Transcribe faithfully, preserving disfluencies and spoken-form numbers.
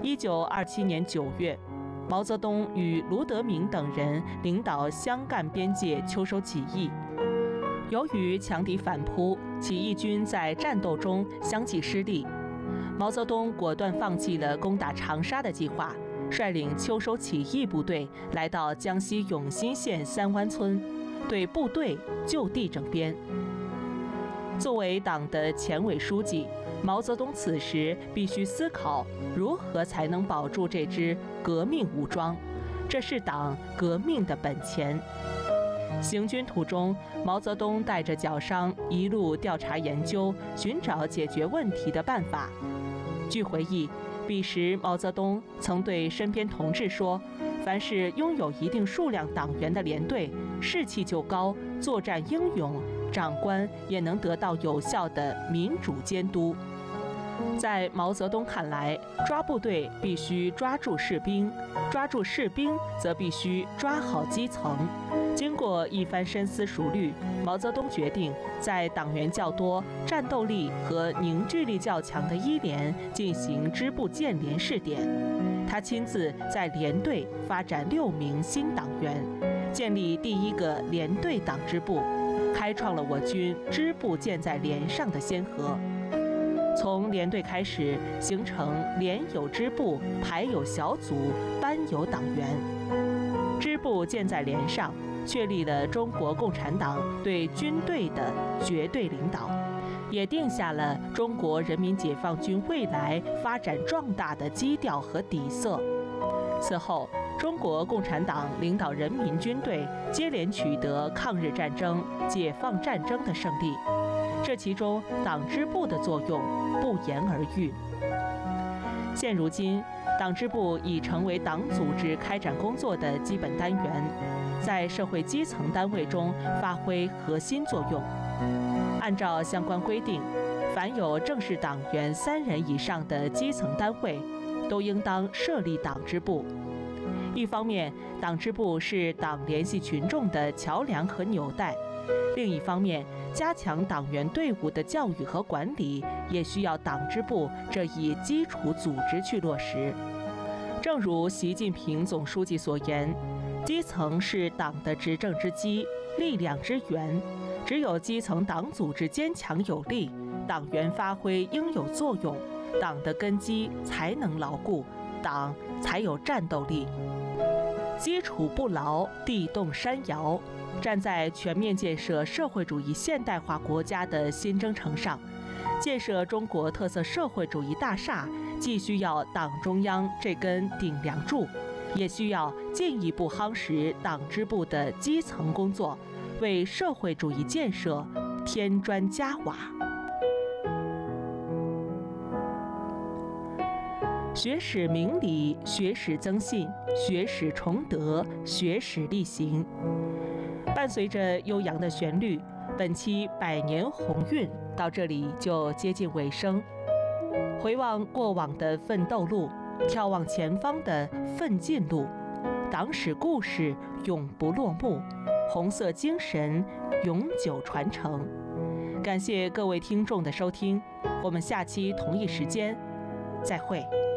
一九二七年九月，毛泽东与卢德铭等人领导湘赣边界秋收起义。由于强敌反扑，起义军在战斗中相继失利，毛泽东果断放弃了攻打长沙的计划，率领秋收起义部队来到江西永新县三湾村，对部队就地整编。作为党的前委书记，毛泽东此时必须思考如何才能保住这支革命武装，这是党革命的本钱。行军途中，毛泽东带着脚伤一路调查研究，寻找解决问题的办法。据回忆，彼时毛泽东曾对身边同志说，凡是拥有一定数量党员的连队，士气就高，作战英勇，长官也能得到有效的民主监督。在毛泽东看来，抓部队必须抓住士兵，抓住士兵则必须抓好基层。经过一番深思熟虑，毛泽东决定在党员较多、战斗力和凝聚力较强的一连进行支部建连试点。他亲自在连队发展六名新党员，建立第一个连队党支部，开创了我军支部建在连上的先河。从连队开始，形成连有支部，排有小组，班有党员。支部建在连上，确立了中国共产党对军队的绝对领导，也定下了中国人民解放军未来发展壮大的基调和底色。此后，中国共产党领导人民军队接连取得抗日战争、解放战争的胜利，这其中党支部的作用不言而喻。现如今，党支部已成为党组织开展工作的基本单元，在社会基层单位中发挥核心作用。按照相关规定，凡有正式党员三人以上的基层单位，都应当设立党支部。一方面，党支部是党联系群众的桥梁和纽带；另一方面，加强党员队伍的教育和管理，也需要党支部这一基础组织去落实。正如习近平总书记所言，基层是党的执政之基，力量之源。只有基层党组织坚强有力，党员发挥应有作用，党的根基才能牢固，党才有战斗力。基础不牢，地动山摇。站在全面建设社会主义现代化国家的新征程上，建设中国特色社会主义大厦，既需要党中央这根顶梁柱，也需要进一步夯实党支部的基层工作，为社会主义建设添砖加瓦。学史明理，学史增信，学史崇德，学史力行。伴随着悠扬的旋律，本期百年鸿运到这里就接近尾声。回望过往的奋斗路，眺望前方的奋进路，党史故事永不落幕，红色精神永久传承。感谢各位听众的收听，我们下期同一时间再会。